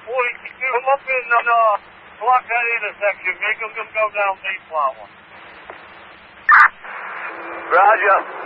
Come up in block that intersection. Make them go down Mayflower. Roger.